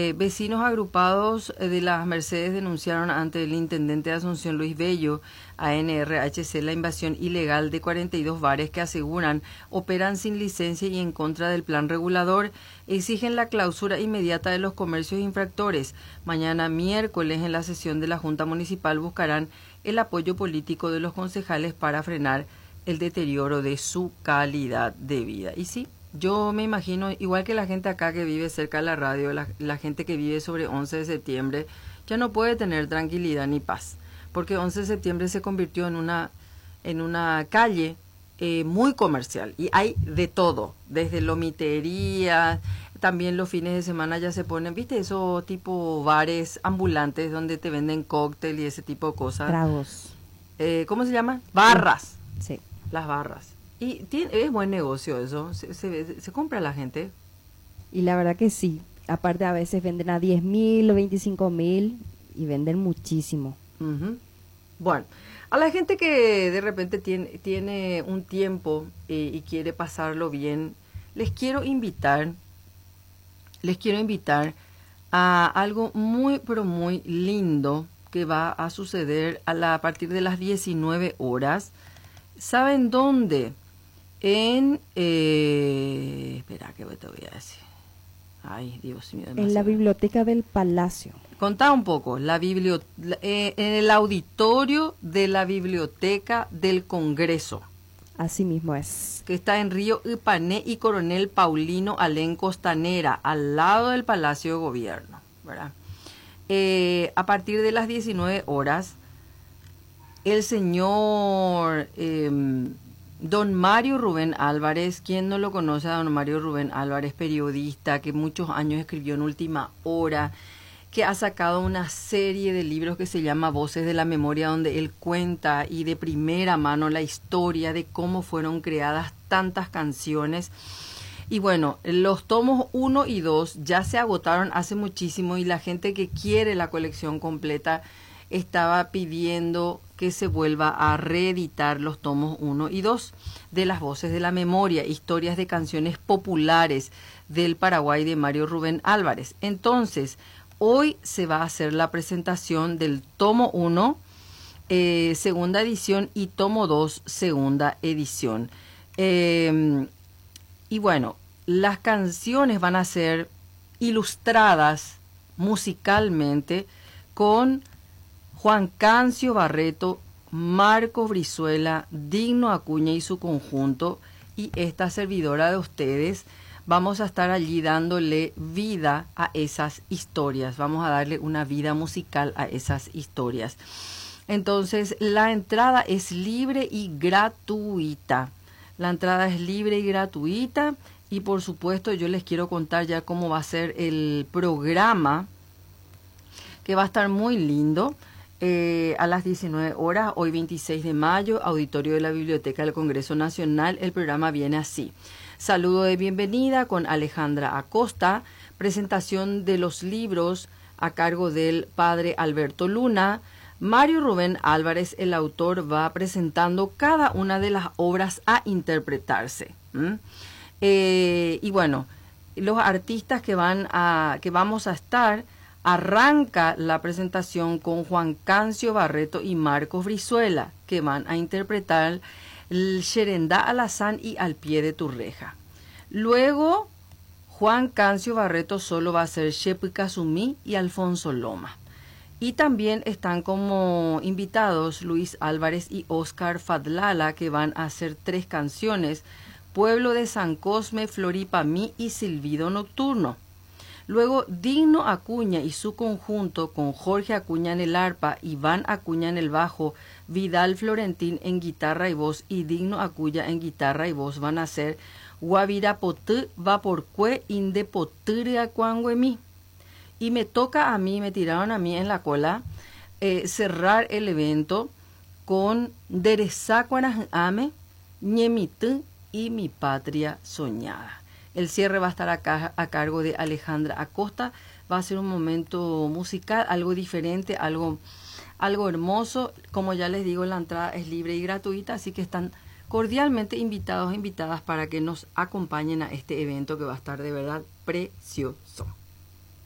Vecinos agrupados de las Mercedes denunciaron ante el intendente de Asunción, Luis Bello, a NRHC, la invasión ilegal de 42 bares que aseguran operan sin licencia y en contra del plan regulador. Exigen la clausura inmediata de los comercios infractores. Mañana miércoles en la sesión de la Junta Municipal buscarán el apoyo político de los concejales para frenar el deterioro de su calidad de vida. Y sí, yo me imagino, igual que la gente acá que vive cerca de la radio, la gente que vive sobre 11 de septiembre, ya no puede tener tranquilidad ni paz, porque 11 de septiembre se convirtió en una calle muy comercial y hay de todo, desde lomitería, también los fines de semana ya se ponen, ¿viste? Esos tipo bares ambulantes donde te venden cóctel y ese tipo de cosas. Tragos. ¿Cómo se llama? Barras. Sí. Las barras. Y es buen negocio eso, se compra la gente. Y la verdad que sí. Aparte a veces venden a 10.000 o 25.000 y venden muchísimo. Uh-huh. Bueno, a la gente que de repente tiene un tiempo y quiere pasarlo bien, les quiero invitar a algo muy, pero muy lindo que va a suceder a partir de las 19 horas. ¿Saben dónde? Espera, que te voy a decir. Ay, Dios mío. En la biblioteca del Palacio. Contá un poco. En el auditorio de la Biblioteca del Congreso. Así mismo es. Que está en Río Ipané y Coronel Paulino Alén Costanera, al lado del Palacio de Gobierno, ¿verdad? A partir de las 19 horas, el señor don Mario Rubén Álvarez, ¿quién no lo conoce a don Mario Rubén Álvarez? Periodista que muchos años escribió en Última Hora, que ha sacado una serie de libros que se llama Voces de la Memoria, donde él cuenta y de primera mano la historia de cómo fueron creadas tantas canciones. Y bueno, los tomos 1 y 2 ya se agotaron hace muchísimo y la gente que quiere la colección completa estaba pidiendo que se vuelva a reeditar los tomos 1 y 2 de las Voces de la Memoria, historias de canciones populares del Paraguay de Mario Rubén Álvarez. Entonces, hoy se va a hacer la presentación del tomo 1, segunda edición, y tomo 2, segunda edición. Y bueno, las canciones van a ser ilustradas musicalmente con Juan Cancio Barreto, Marcos Brizuela, Digno Acuña y su conjunto, y esta servidora de ustedes. Vamos a estar allí dándole vida a esas historias, vamos a darle una vida musical a esas historias. Entonces, la entrada es libre y gratuita. La entrada es libre y gratuita y por supuesto yo les quiero contar ya cómo va a ser el programa, que va a estar muy lindo. A las 19 horas, hoy 26 de mayo, auditorio de la Biblioteca del Congreso Nacional. El programa viene así: saludo de bienvenida con Alejandra Acosta, presentación de los libros a cargo del padre Alberto Luna. Mario Rubén Álvarez, el autor, va presentando cada una de las obras a interpretarse. Y bueno, los artistas que vamos a estar, arranca la presentación con Juan Cancio Barreto y Marcos Brizuela, que van a interpretar el Xerendá Alazán y Al pie de tu reja. Luego, Juan Cancio Barreto solo va a ser Shepi Kazumí y Alfonso Loma. Y también están como invitados Luis Álvarez y Oscar Fadlala, que van a hacer 3 canciones: Pueblo de San Cosme, Floripamí y Silbido Nocturno. Luego, Digno Acuña y su conjunto, con Jorge Acuña en el arpa, Iván Acuña en el bajo, Vidal Florentín en guitarra y voz y Digno Acuña en guitarra y voz, van a hacer Guavirapotú Vaporcue Indepotúria Cuanguemí. Y me tiraron a mí en la cola cerrar el evento con Derezacuanajame, Ñemitú y Mi Patria Soñada. El cierre va a estar acá a cargo de Alejandra Acosta. Va a ser un momento musical, algo diferente, algo hermoso. Como ya les digo, la entrada es libre y gratuita, así que están cordialmente invitados e invitadas para que nos acompañen a este evento que va a estar de verdad precioso.